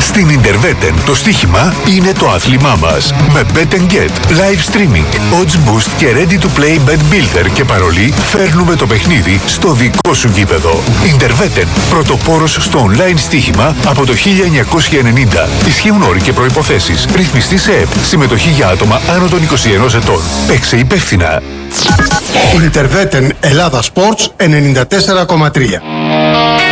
Στην Interwetten το στοίχημα είναι το άθλημά μας. Με Bet & Get, live streaming, odds boost και ready to play bet builder και παρολί φέρνουμε το παιχνίδι στο δικό σου γήπεδο. Interwetten, πρωτοπόρος στο online στοίχημα από το 1990. Ισχύουν όροι και προϋποθέσεις. Ρυθμιστή σε ΕΠ. Συμμετοχή για άτομα άνω των 21 ετών. Παίξε υπεύθυνα. Interwetten Ελλάδα Sports 94,3.